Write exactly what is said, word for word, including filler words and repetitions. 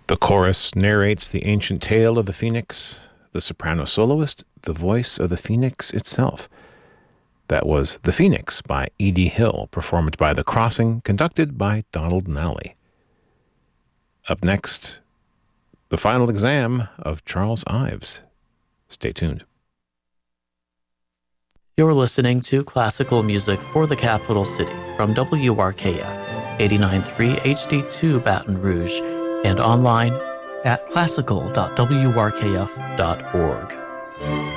The chorus narrates the ancient tale of the phoenix, the soprano soloist, the voice of the phoenix itself. That was The Phoenix by Edie Hill, performed by The Crossing, conducted by Donald Nally. Up next, the final exam of Charles Ives. Stay tuned. You're listening to classical music for the capital city from W R K F eighty-nine point three H D two Baton Rouge and online at classical dot w r k f dot org.